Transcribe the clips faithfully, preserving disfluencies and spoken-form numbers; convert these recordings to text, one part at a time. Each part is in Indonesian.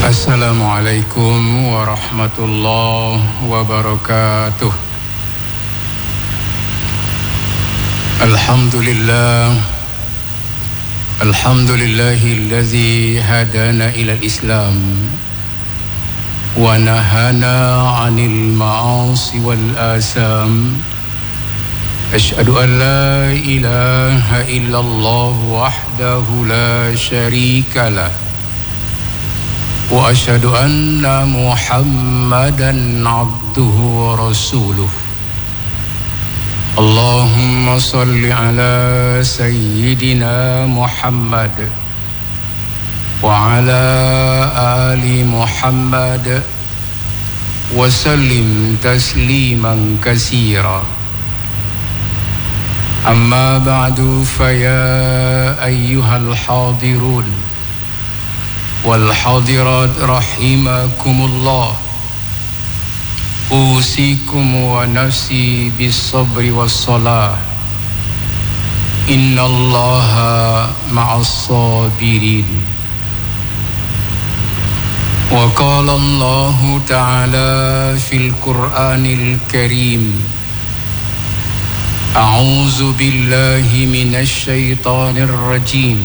Assalamualaikum warahmatullahi wabarakatuh. Alhamdulillah Alhamdulillahillazi hadana ilal Islam wa nahana 'anil ma'asi wal asam. Asyhadu an la ilaha illallah wahdahu la syarikalah wa asyhadu anna Muhammadan 'abduhu wa rasuluh. Allahumma salli ala sayyidina Muhammad wa ala ali Muhammad wa sallim tasliman katsira. Amma ba'du, faya ayyuhal hadirun wal hadirat rahimakumullah. Usikum wa nafsi bis sabri was salah. Innallaha ma'as sabirin. Wa qala Allahu ta'ala fil Qur'anil Karim. A'udzu billahi minasy syaithanir rajim.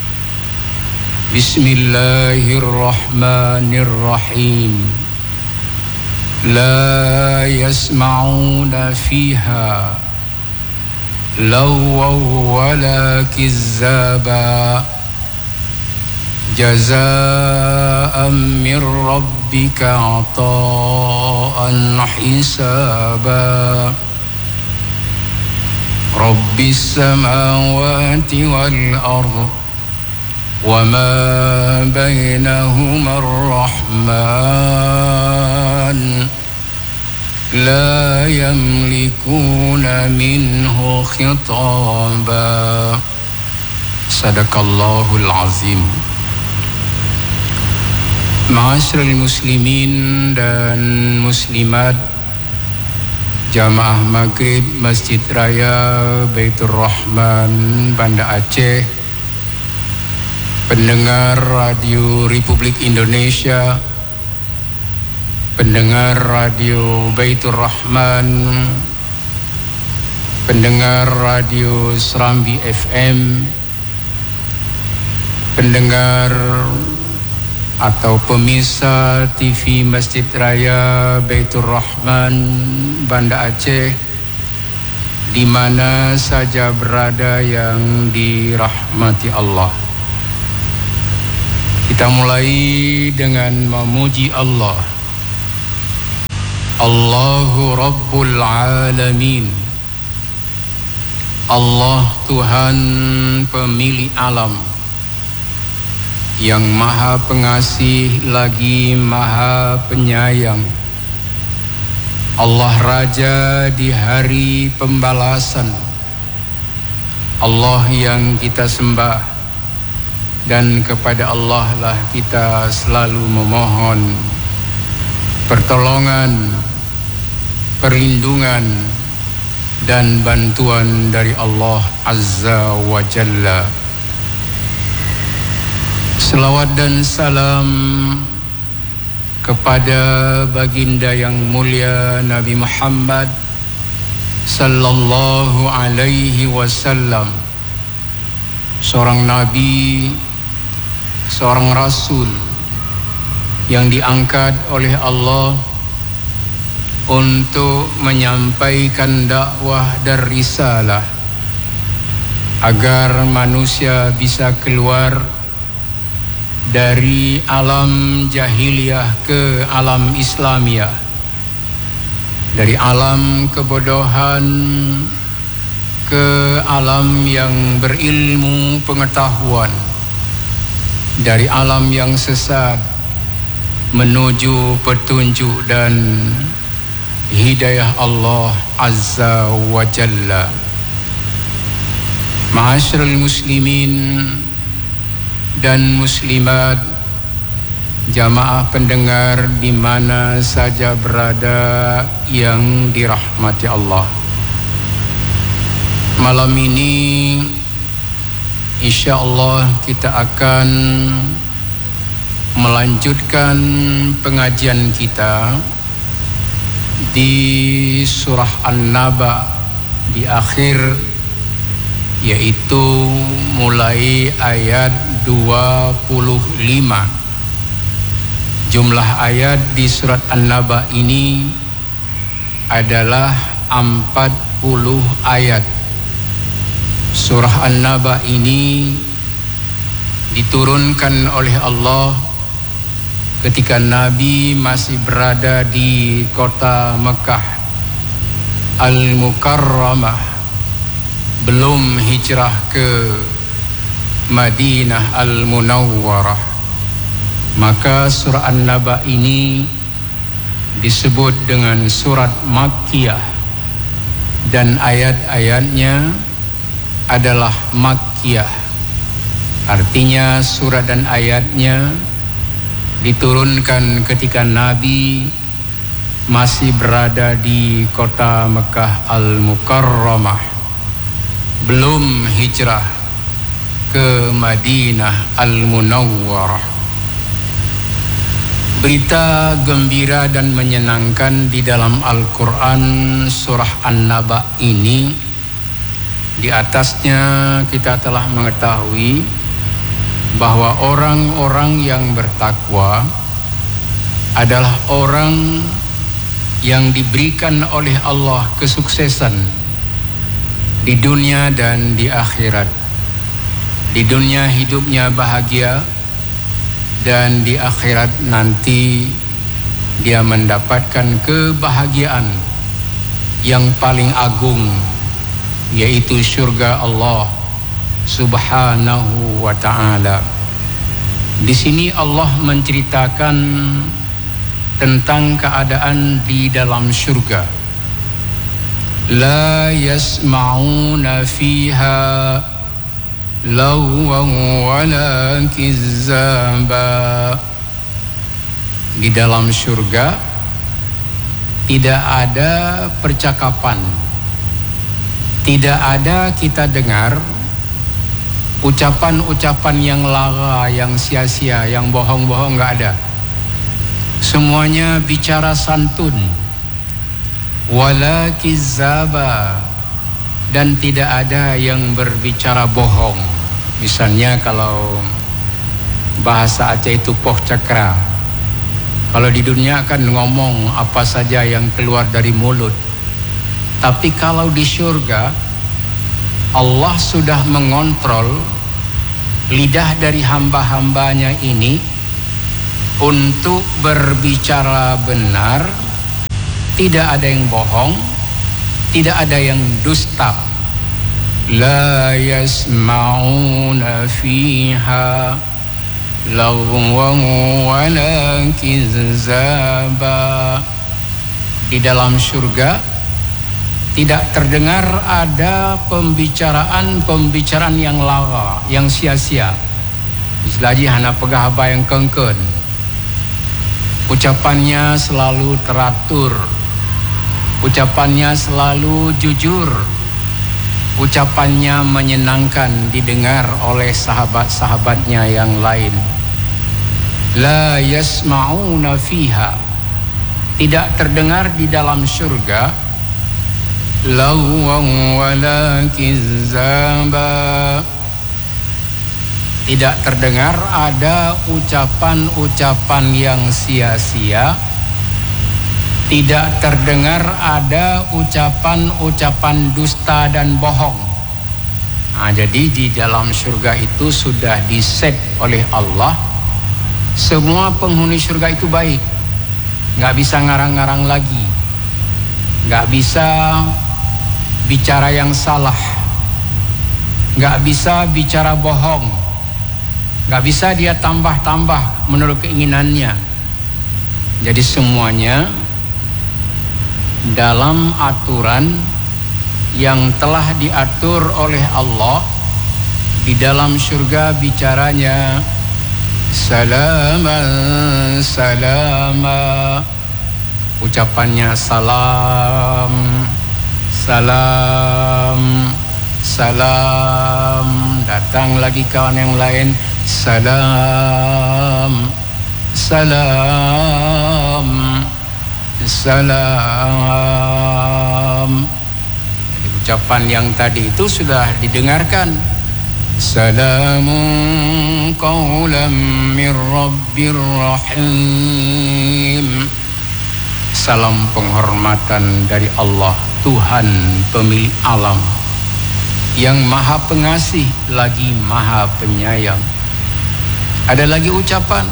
Bismillahirrahmanirrahim. La yasma'una fiha lawwa wala kizzaba jazaa'an min rabbika 'ata'an hisaba. Rabbis samawati wal ardh wa ma bainahuma ar-rahman la yamlikuna minhu khitaba. Sadaqallahul azim. Ma'asyiral muslimin dan muslimat, Jamaah Maghrib Masjid Raya Baitur Rahman Banda Aceh, pendengar Radio Republik Indonesia, pendengar Radio Baitur Rahman, pendengar Radio Serambi F M, pendengar atau pemirsa T V Masjid Raya Baitur Rahman Banda Aceh, di mana saja berada yang dirahmati Allah. Kita mulai dengan memuji Allah. Allahu Rabbul Alamin. Allah Tuhan pemilik alam, yang maha pengasih lagi maha penyayang. Allah Raja di hari pembalasan. Allah yang kita sembah, dan kepada Allah lah kita selalu memohon pertolongan, perlindungan, dan bantuan dari Allah Azza wa Jalla. Selawat dan salam kepada baginda yang mulia Nabi Muhammad sallallahu alaihi wasallam, seorang nabi, seorang rasul yang diangkat oleh Allah untuk menyampaikan dakwah dan risalah agar manusia bisa keluar dari alam jahiliyah ke alam Islamiyah, dari alam kebodohan ke alam yang berilmu pengetahuan, dari alam yang sesat menuju petunjuk dan hidayah Allah Azza wa Jalla. Ma'asyiral muslimin dan muslimat, jamaah pendengar di mana saja berada yang dirahmati Allah. Malam ini insya Allah kita akan melanjutkan pengajian kita di surah An-Naba di akhir, yaitu mulai ayat dua puluh lima. Jumlah ayat di surat An-Naba ini adalah empat puluh ayat. Surah An-Naba ini diturunkan oleh Allah ketika Nabi masih berada di kota Mekah Al-Mukarramah, belum hijrah ke Madinah Al-Munawwarah. Maka surah An-Naba ini disebut dengan surat Makkiyah, dan ayat-ayatnya adalah Makkiyah. Artinya surat dan ayatnya diturunkan ketika Nabi masih berada di kota Mekah Al-Mukarramah, belum hijrah ke Madinah Al-Munawwarah. Berita gembira dan menyenangkan di dalam Al-Quran surah An-Naba ini, di atasnya kita telah mengetahui bahwa orang-orang yang bertakwa adalah orang yang diberikan oleh Allah kesuksesan di dunia dan di akhirat. Di dunia hidupnya bahagia, dan di akhirat nanti dia mendapatkan kebahagiaan yang paling agung, yaitu surga Allah Subhanahu wa ta'ala. Di sini Allah menceritakan tentang keadaan di dalam surga. La yasma'una fiha lagwan wala kizzaba. Di dalam surga tidak ada percakapan, tidak ada kita dengar ucapan-ucapan yang lara, yang sia-sia, yang bohong-bohong, nggak ada. Semuanya bicara santun. Wala kizzaba, dan tidak ada yang berbicara bohong. Misalnya kalau bahasa Aceh itu poh cakra. Kalau di dunia kan ngomong apa saja yang keluar dari mulut. Tapi kalau di surga, Allah sudah mengontrol lidah dari hamba-hambanya ini untuk berbicara benar, tidak ada yang bohong, tidak ada yang dusta. La yasma'una fiha lagwan wala kizzaba. Di dalam surga tidak terdengar ada pembicaraan-pembicaraan yang lara, yang sia-sia. Istilahnya hana pegahaba yang kengken. Ucapannya selalu teratur, ucapannya selalu jujur, ucapannya menyenangkan didengar oleh sahabat-sahabatnya yang lain. La yasma'una fiha, tidak terdengar di dalam surga lagwan wala kizzaba, tidak terdengar ada ucapan-ucapan yang sia-sia, tidak terdengar ada ucapan-ucapan dusta dan bohong. Nah, jadi di dalam surga itu sudah diset oleh Allah. Semua penghuni surga itu baik, nggak bisa ngarang-ngarang lagi, nggak bisa bicara yang salah, nggak bisa bicara bohong, nggak bisa dia tambah-tambah menurut keinginannya. Jadi semuanya dalam aturan yang telah diatur oleh Allah. Di dalam surga bicaranya salaman salama, ucapannya salam salam salam, datang lagi kawan yang lain salam salam, salam. Jadi ucapan yang tadi itu sudah didengarkan. Salamun qawlan min rabbir rahim. Salam penghormatan dari Allah, Tuhan pemilik alam, yang maha pengasih lagi maha penyayang. Ada lagi ucapan,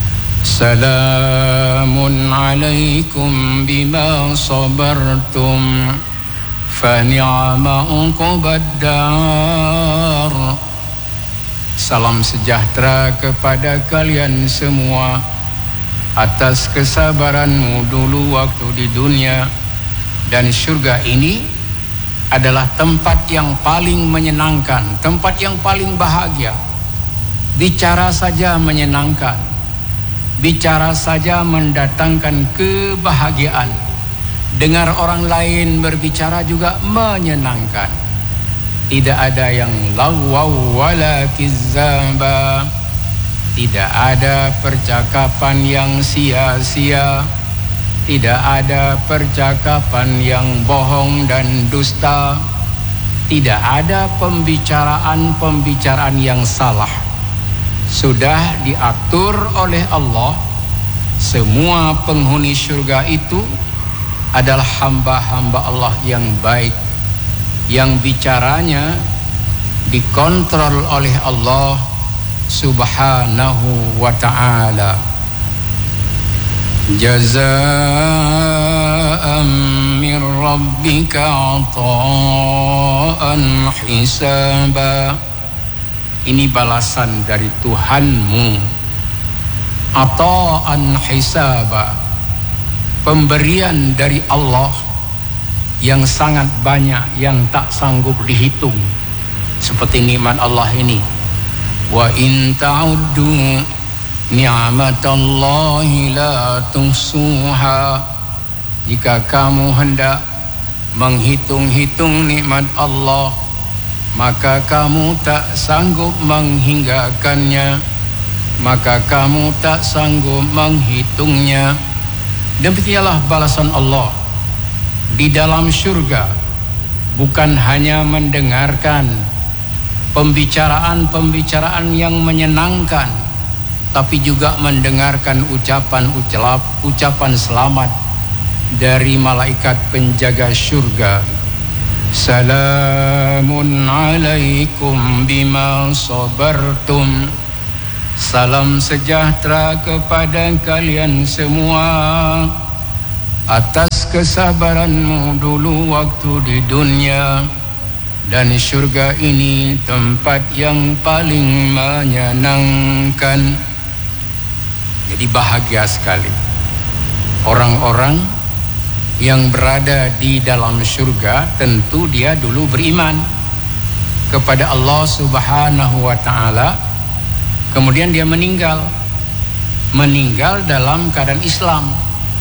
salamun alaikum bima sabartum fa ni'ma uqbad dar. Salam sejahtera kepada kalian semua atas kesabaranmu dulu waktu di dunia, dan surga ini adalah tempat yang paling menyenangkan, tempat yang paling bahagia. Bicara saja menyenangkan, bicara saja mendatangkan kebahagiaan. Dengar orang lain berbicara juga menyenangkan. Tidak ada yang lawwaw wala kizzaba. Tidak ada percakapan yang sia-sia. Tidak ada percakapan yang bohong dan dusta. Tidak ada pembicaraan-pembicaraan yang salah. Sudah diatur oleh Allah. Semua penghuni surga itu adalah hamba-hamba Allah yang baik, yang bicaranya dikontrol oleh Allah Subhanahu wa ta'ala. Jazaa'an min rabbika ata'an hisaba. Ini balasan dari Tuhanmu. Ata'an hisaba, pemberian dari Allah yang sangat banyak, yang tak sanggup dihitung. Seperti nikmat Allah ini. Wa in ta'uddu ni'matallahi la tuhsuha. Jika kamu hendak menghitung-hitung nikmat Allah, maka kamu tak sanggup menghinggakannya, maka kamu tak sanggup menghitungnya. Demikianlah balasan Allah di dalam surga. Bukan hanya mendengarkan pembicaraan-pembicaraan yang menyenangkan, tapi juga mendengarkan ucapan-ucapan ucapan selamat dari malaikat penjaga surga. Salamun alaikum bima sabartum. Salam sejahtera kepada kalian semua atas kesabaranmu dulu waktu di dunia, dan surga ini tempat yang paling menyenangkan. Jadi bahagia sekali orang-orang yang berada di dalam surga. Tentu dia dulu beriman kepada Allah Subhanahu wa ta'ala, kemudian dia meninggal meninggal dalam keadaan Islam.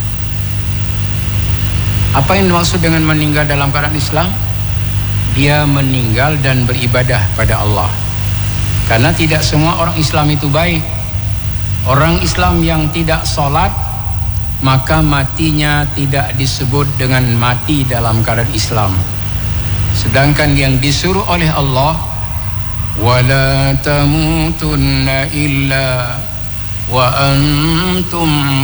Apa yang dimaksud dengan meninggal dalam keadaan Islam? Dia meninggal dan beribadah pada Allah. Karena tidak semua orang Islam itu baik. Orang Islam yang tidak sholat, maka matinya tidak disebut dengan mati dalam keadaan Islam. Sedangkan yang disuruh oleh Allah, wala tamutunna illa wa antum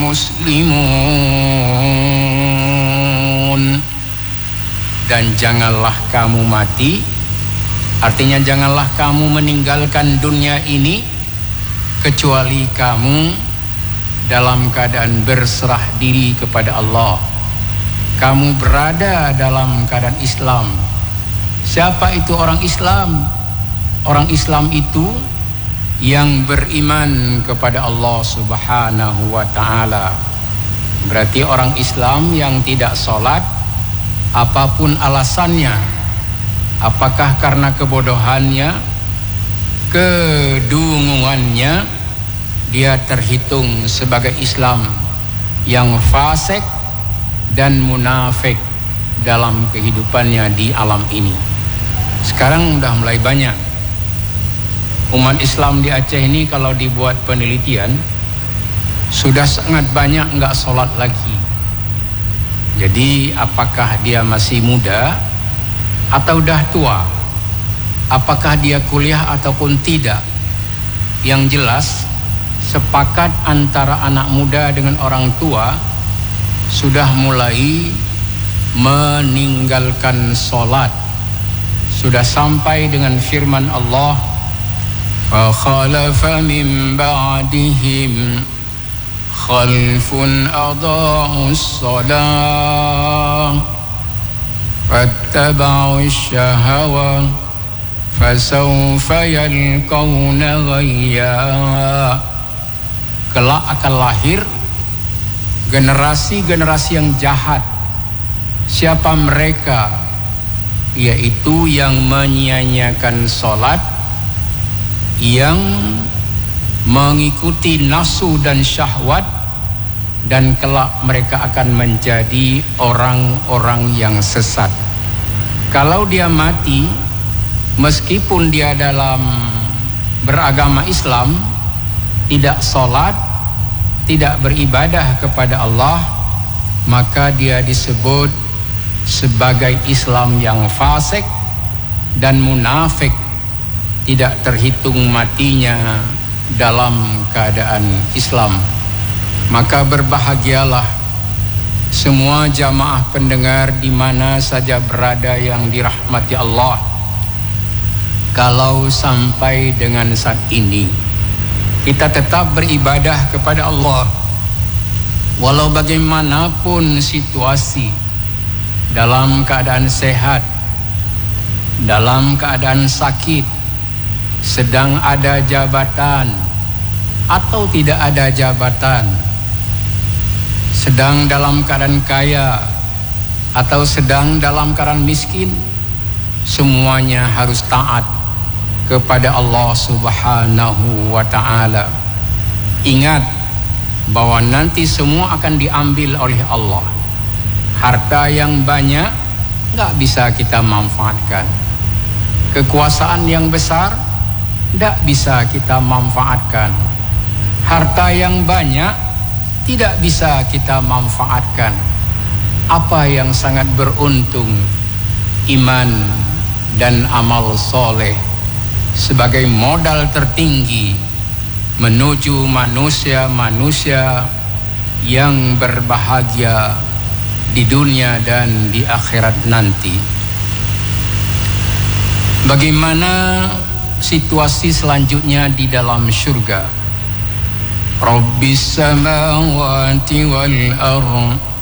muslimun. Dan janganlah kamu mati, artinya janganlah kamu meninggalkan dunia ini kecuali kamu dalam keadaan berserah diri kepada Allah. Kamu berada dalam keadaan Islam. Siapa itu orang Islam? Orang Islam itu yang beriman kepada Allah Subhanahu wa ta'ala. Berarti orang Islam yang tidak sholat, apapun alasannya, apakah karena kebodohannya, kedunguannya, dia terhitung sebagai Islam yang fasik dan munafik dalam kehidupannya di alam ini. Sekarang udah mulai banyak umat Islam di Aceh ini, kalau dibuat penelitian, sudah sangat banyak enggak sholat lagi. Jadi apakah dia masih muda atau dah tua? Apakah dia kuliah ataupun tidak? Yang jelas sepakat antara anak muda dengan orang tua sudah mulai meninggalkan sholat. Sudah sampai dengan firman Allah, fa khalafa min ba'dihim khalfun adaa'us shalah fattaba'us syahawah fasawfa yalqawna ghayya. Kelak akan lahir generasi-generasi yang jahat. Siapa mereka? Yaitu yang menyia-nyiakan sholat, yang mengikuti nafsu dan syahwat, dan kelak mereka akan menjadi orang-orang yang sesat. Kalau dia mati meskipun dia dalam beragama Islam, tidak sholat, tidak beribadah kepada Allah, maka dia disebut sebagai Islam yang fasik dan munafik, tidak terhitung matinya dalam keadaan Islam. Maka berbahagialah semua jamaah pendengar di mana saja berada yang dirahmati Allah, kalau sampai dengan saat ini kita tetap beribadah kepada Allah walau bagaimanapun situasi, dalam keadaan sehat, dalam keadaan sakit, sedang ada jabatan atau tidak ada jabatan, sedang dalam keadaan kaya atau sedang dalam keadaan miskin, semuanya harus taat kepada Allah Subhanahu wa ta'ala. Ingat bahwa nanti semua akan diambil oleh Allah. Harta yang banyak nggak bisa kita manfaatkan. Kekuasaan yang besar nggak bisa kita manfaatkan. Harta yang banyak tidak bisa kita manfaatkan. Apa yang sangat beruntung, iman dan amal soleh sebagai modal tertinggi menuju manusia-manusia yang berbahagia di dunia dan di akhirat nanti. Bagaimana situasi selanjutnya di dalam surga? Rabbis samawati wal ardh